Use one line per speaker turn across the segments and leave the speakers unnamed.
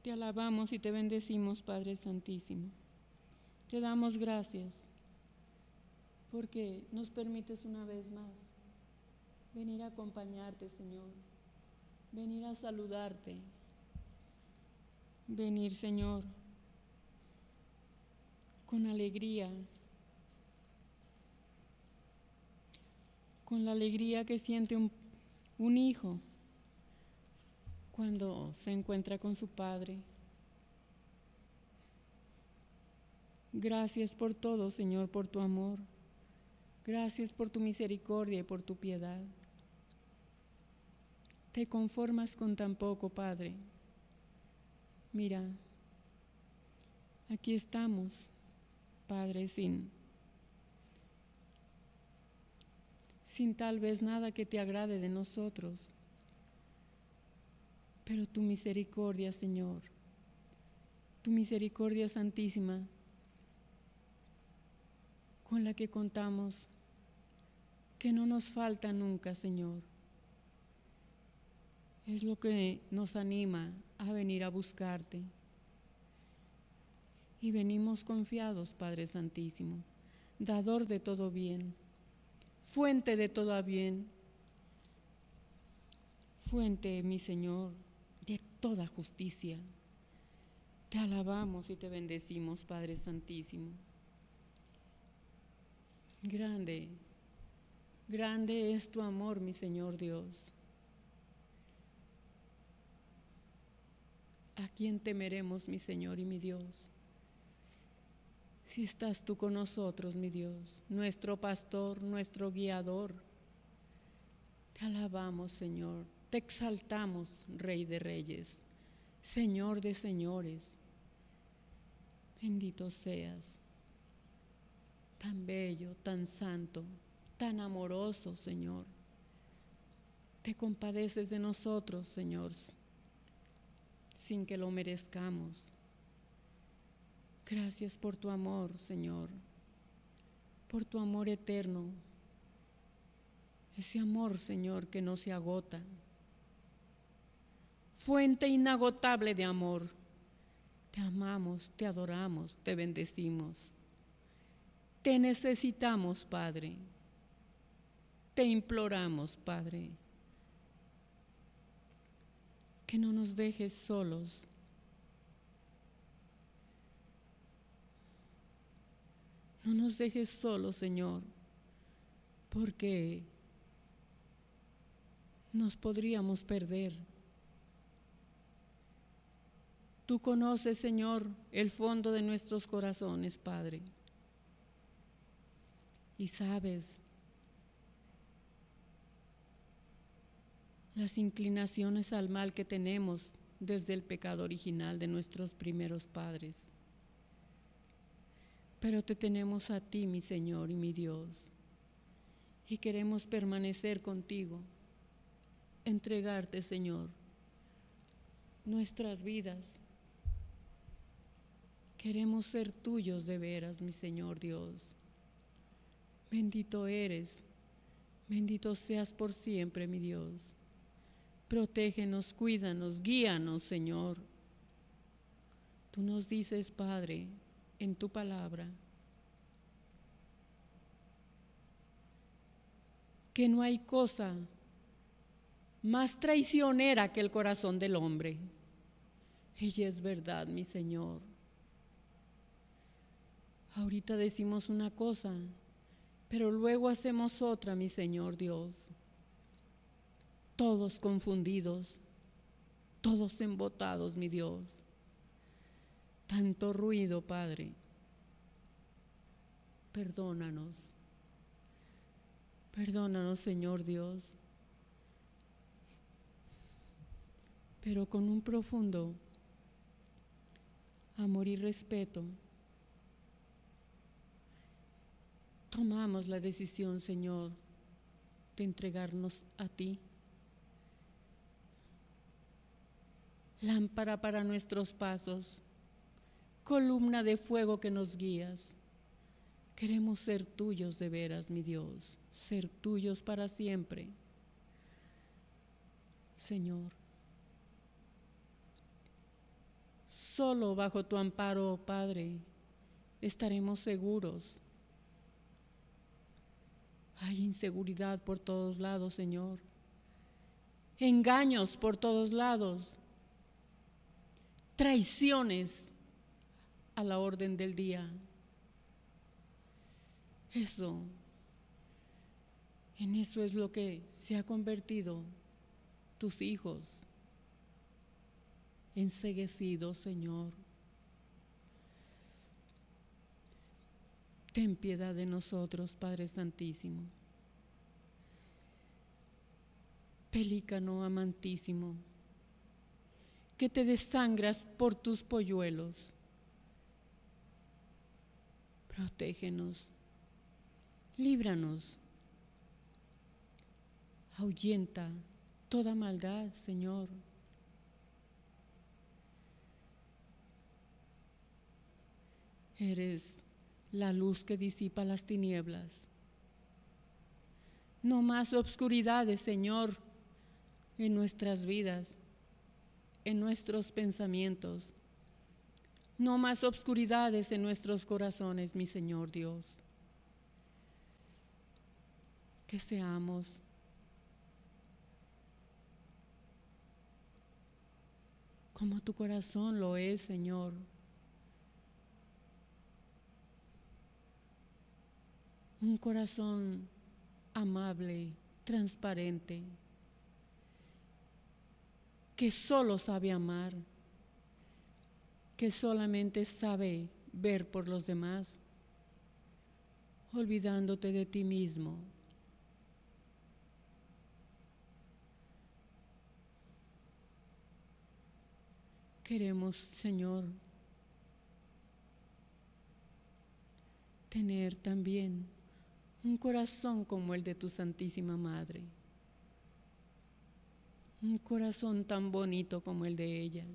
Te alabamos y te bendecimos, Padre Santísimo. Te damos gracias porque nos permites una vez más venir a acompañarte, Señor, venir a saludarte, venir, Señor, con alegría, con la alegría que siente un hijo cuando se encuentra con su padre. Gracias por todo, Señor, por tu amor. Gracias por tu misericordia y por tu piedad. Te conformas con tan poco, Padre. Mira, aquí estamos, Padre, sin tal vez nada que te agrade de nosotros. Pero tu misericordia, Señor, tu misericordia santísima, con la que contamos, que no nos falta nunca, Señor, es lo que nos anima a venir a buscarte. Y venimos confiados, Padre Santísimo, dador de todo bien, fuente de todo bien, fuente, mi Señor, de toda justicia. Te alabamos y te bendecimos, Padre Santísimo. Grande, grande es tu amor, mi Señor Dios. ¿A quién temeremos, mi Señor y mi Dios? Si estás tú con nosotros, mi Dios, nuestro pastor, nuestro guiador. Te alabamos, Señor, te exaltamos, Rey de Reyes, Señor de Señores. Bendito seas, tan bello, tan santo, tan amoroso, Señor. Te compadeces de nosotros, Señor, sin que lo merezcamos. Gracias por tu amor, Señor, por tu amor eterno, ese amor, Señor, que no se agota, fuente inagotable de amor. Te amamos, te adoramos, te bendecimos. Te necesitamos, Padre. Te imploramos, Padre, que no nos dejes solos. No nos dejes solos, Señor, porque nos podríamos perder. Tú conoces, Señor, el fondo de nuestros corazones, Padre, y sabes las inclinaciones al mal que tenemos desde el pecado original de nuestros primeros padres. Pero te tenemos a ti, mi Señor y mi Dios, y queremos permanecer contigo, entregarte, Señor, nuestras vidas. Queremos ser tuyos de veras, mi Señor Dios. Bendito eres, bendito seas por siempre, mi Dios. Protégenos, cuídanos, guíanos, Señor. Tú nos dices, Padre, en tu palabra, que no hay cosa más traicionera que el corazón del hombre. Y es verdad, mi Señor. Ahorita decimos una cosa, pero luego hacemos otra, mi Señor Dios. Todos confundidos, todos embotados, mi Dios. Tanto ruido, Padre. Perdónanos. Perdónanos, Señor Dios. Pero con un profundo amor y respeto, tomamos la decisión, Señor, de entregarnos a ti. Lámpara para nuestros pasos, columna de fuego que nos guías. Queremos ser tuyos de veras, mi Dios, ser tuyos para siempre. Señor, Solo bajo tu amparo, Padre, estaremos seguros. Hay inseguridad por todos lados, Señor. Engaños por todos lados. Traiciones a la orden del día. En eso es lo que se ha convertido tus hijos, enceguecidos, Señor. Ten piedad de nosotros, Padre Santísimo. Pelícano amantísimo, que te desangras por tus polluelos. Protégenos, líbranos, ahuyenta toda maldad, Señor. Eres la luz que disipa las tinieblas. No más obscuridades, Señor, en nuestras vidas, en nuestros pensamientos. No más obscuridades en nuestros corazones, mi Señor Dios. Que seamos como tu corazón lo es, Señor. Un corazón amable, transparente, que solo sabe amar, que solamente sabe ver por los demás, olvidándote de ti mismo. Queremos, Señor, tener también un corazón como el de tu Santísima Madre, un corazón tan bonito como el de ella.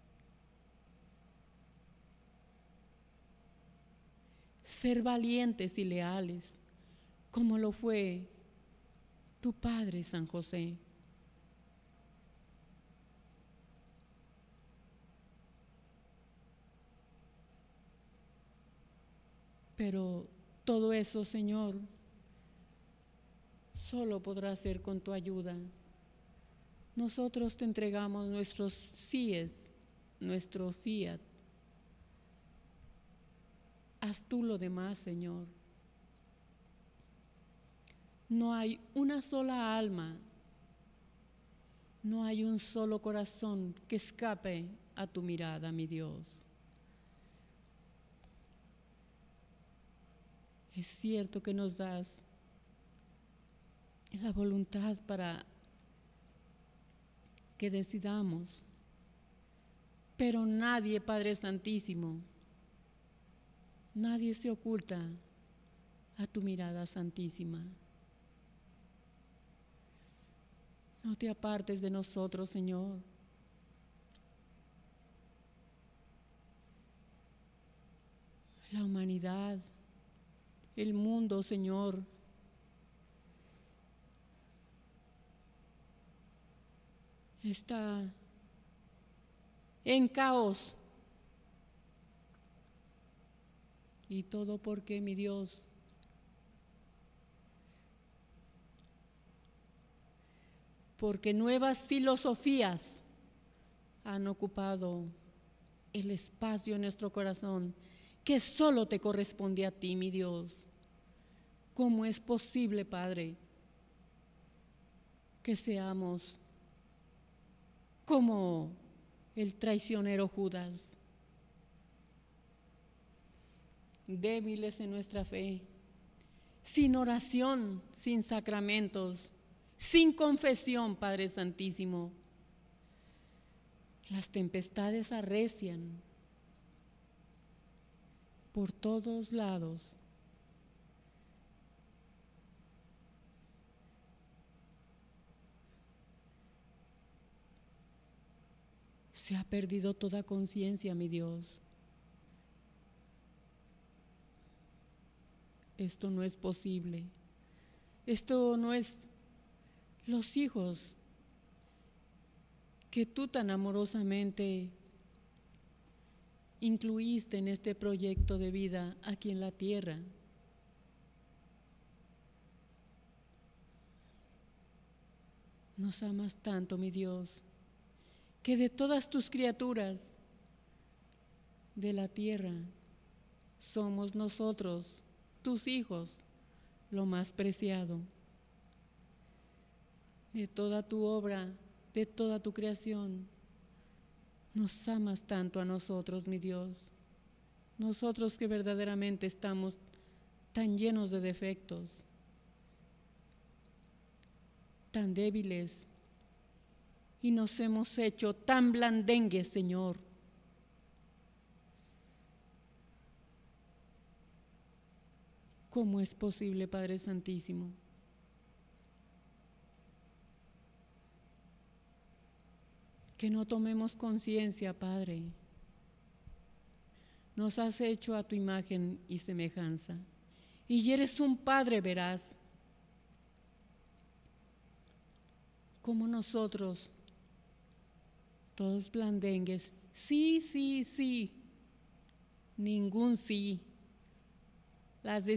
Ser valientes y leales, como lo fue tu Padre San José. Pero todo eso, Señor, solo podrá ser con tu ayuda. Nosotros te entregamos nuestros síes, nuestro fiat. Haz tú lo demás, Señor. No hay una sola alma, no hay un solo corazón que escape a tu mirada, mi Dios. Es cierto que nos das la voluntad para que decidamos, pero nadie, Padre Santísimo, nadie se oculta a tu mirada santísima. No te apartes de nosotros, Señor. La humanidad, el mundo, Señor, está en caos. Y todo porque, mi Dios, porque nuevas filosofías han ocupado el espacio en nuestro corazón que solo te corresponde a ti, mi Dios. ¿Cómo es posible, Padre, que seamos como el traicionero Judas, débiles en nuestra fe, sin oración, sin sacramentos, sin confesión, Padre Santísimo? Las tempestades arrecian por todos lados. Se ha perdido toda conciencia, mi Dios. Esto no es posible. Esto no es los hijos que tú tan amorosamente incluiste en este proyecto de vida aquí en la tierra. Nos amas tanto, mi Dios, que de todas tus criaturas de la tierra somos nosotros, tus hijos, lo más preciado. De toda tu obra, de toda tu creación, nos amas tanto a nosotros, mi Dios. Nosotros que verdaderamente estamos tan llenos de defectos, tan débiles, y nos hemos hecho tan blandengues, Señor. ¿Cómo es posible, Padre Santísimo? Que no tomemos conciencia, Padre. Nos has hecho a tu imagen y semejanza, y eres un Padre veraz, como nosotros, todos blandengues. Sí, sí, sí, ningún sí. Las